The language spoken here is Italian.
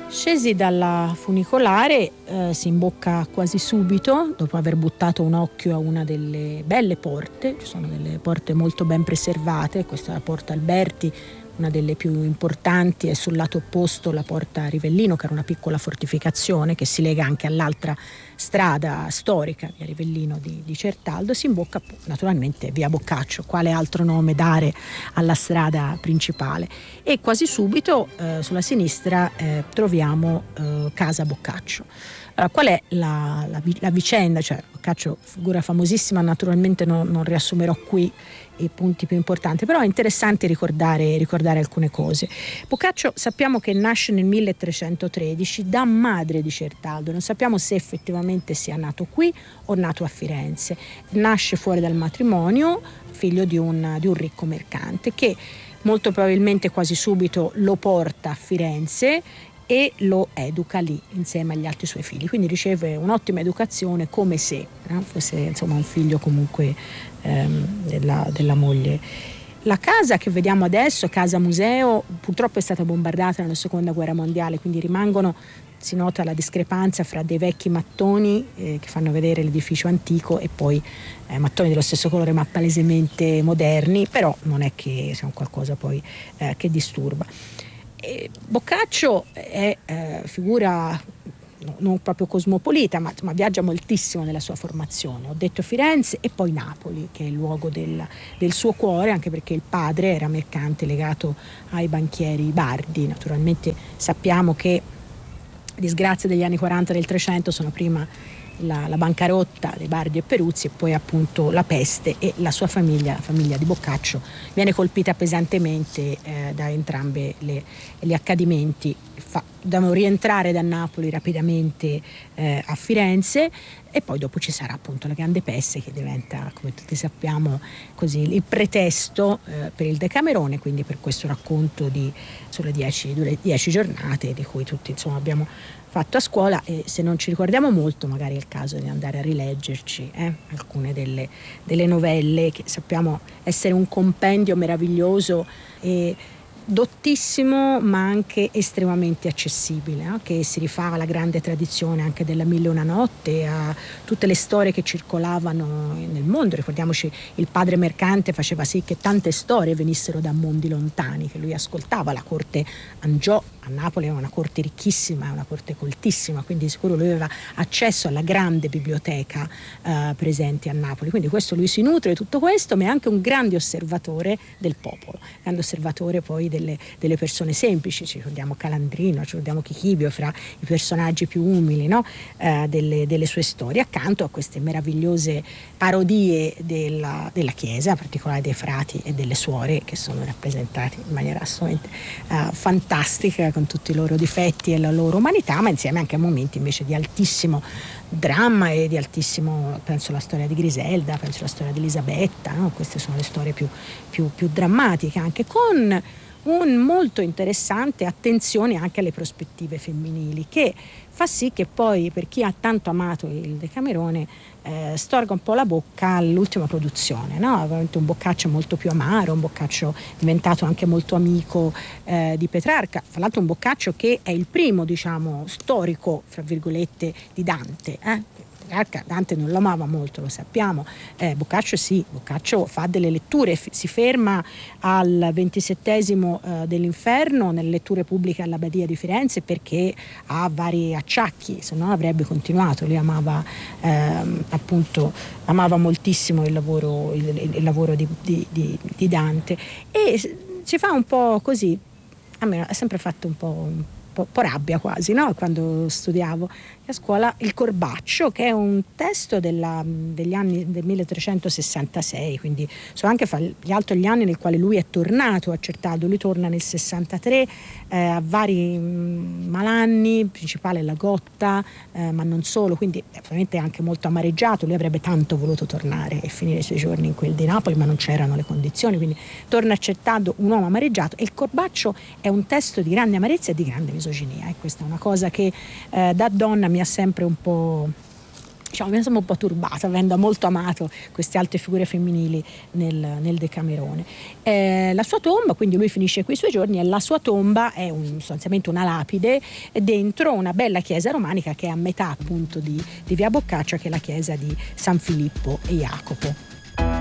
Scesi dalla funicolare, si imbocca quasi subito, dopo aver buttato un occhio a una delle belle porte. Ci sono delle porte molto ben preservate, questa è la porta Alberti, una delle più importanti, e sul lato opposto la porta Rivellino, che era una piccola fortificazione che si lega anche all'altra strada storica, via Rivellino di Certaldo. Si imbocca naturalmente via Boccaccio, quale altro nome dare alla strada principale, e quasi subito sulla sinistra troviamo casa Boccaccio. Allora, qual è la vicenda? Cioè, Boccaccio, figura famosissima, naturalmente non riassumerò qui i punti più importanti, però è interessante ricordare alcune cose. Boccaccio sappiamo che nasce nel 1313 da madre di Certaldo, non sappiamo se effettivamente sia nato qui o nato a Firenze. Nasce fuori dal matrimonio, figlio di un ricco mercante che molto probabilmente quasi subito lo porta a Firenze e lo educa lì insieme agli altri suoi figli, quindi riceve un'ottima educazione, come se fosse insomma un figlio comunque della moglie. La casa che vediamo adesso, casa museo, purtroppo è stata bombardata nella seconda guerra mondiale, quindi si nota la discrepanza fra dei vecchi mattoni che fanno vedere l'edificio antico e poi mattoni dello stesso colore ma palesemente moderni, però non è che sia un qualcosa poi che disturba. Boccaccio è figura non proprio cosmopolita, ma viaggia moltissimo nella sua formazione. Ho detto Firenze e poi Napoli, che è il luogo del suo cuore, anche perché il padre era mercante legato ai banchieri Bardi. Naturalmente sappiamo che disgrazie degli anni 40 del 300 sono prima la bancarotta dei Bardi e Peruzzi e poi appunto la peste, e la sua famiglia, la famiglia di Boccaccio, viene colpita pesantemente da entrambe gli accadimenti. Devono rientrare da Napoli rapidamente a Firenze, e poi dopo ci sarà appunto la grande peste che diventa, come tutti sappiamo, così il pretesto per il Decamerone, quindi per questo racconto sulle 10 giornate di cui tutti insomma abbiamo fatto a scuola, e se non ci ricordiamo molto magari è il caso di andare a rileggerci alcune delle novelle, che sappiamo essere un compendio meraviglioso e dottissimo, ma anche estremamente accessibile, che si rifà alla grande tradizione anche della Mille e una notte, a tutte le storie che circolavano nel mondo. Ricordiamoci, il padre mercante faceva sì che tante storie venissero da mondi lontani, che lui ascoltava. La corte Angiò a Napoli è una corte ricchissima, è una corte coltissima, quindi sicuro lui aveva accesso alla grande biblioteca presente a Napoli, quindi lui si nutre di tutto questo, ma è anche un grande osservatore del popolo, grande osservatore poi delle persone semplici. Ci ricordiamo Calandrino, ci ricordiamo Chichibio, fra i personaggi più umili delle sue storie, accanto a queste meravigliose parodie della Chiesa, in particolare dei frati e delle suore, che sono rappresentati in maniera assolutamente fantastica, con tutti i loro difetti e la loro umanità, ma insieme anche a momenti invece di altissimo dramma e di altissimo, penso alla storia di Griselda, penso alla storia di Elisabetta, queste sono le storie più drammatiche, anche con un molto interessante attenzione anche alle prospettive femminili, che fa sì che poi, per chi ha tanto amato il Decamerone, storga un po' la bocca all'ultima produzione, veramente un Boccaccio molto più amaro, un Boccaccio diventato anche molto amico di Petrarca, fra l'altro un Boccaccio che è il primo, diciamo, storico, fra virgolette, di Dante. Petrarca Dante non lo amava molto, lo sappiamo. Boccaccio sì, Boccaccio fa delle letture, si ferma al 27esimo dell'Inferno nelle letture pubbliche all'Abbadia di Firenze, perché ha vari acciacchi, se no avrebbe continuato. Lui amava amava moltissimo il lavoro di Dante, e si fa un po' così. A me ha sempre fatto un po' rabbia quasi, quando studiavo a scuola, il Corbaccio, che è un testo degli anni del 1366, quindi sono anche gli anni nel quale lui è tornato a Certaldo. Lui torna nel 63, a vari malanni, il principale è la gotta, ma non solo, quindi ovviamente è anche molto amareggiato. Lui avrebbe tanto voluto tornare e finire i suoi giorni in quel di Napoli, ma non c'erano le condizioni, quindi torna a Certaldo un uomo amareggiato, e il Corbaccio è un testo di grande amarezza e di grande misoginia, e questa è una cosa che da donna mi ha sempre un po' diciamo, mi sono un po' turbata, avendo molto amato queste alte figure femminili nel Decamerone. La sua tomba, quindi lui finisce qui i suoi giorni, e la sua tomba è sostanzialmente una lapide dentro una bella chiesa romanica che è a metà appunto di Via Boccaccia, che è la chiesa di San Filippo e Jacopo.